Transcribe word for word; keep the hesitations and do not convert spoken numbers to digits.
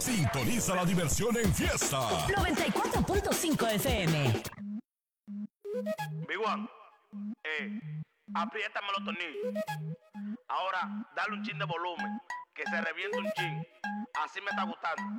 Sintoniza la diversión en fiesta. noventa y cuatro punto cinco F M. Big One, eh, apriétame los tornillos. Ahora, dale un chin de volumen, que se reviente un chin. Así me está gustando.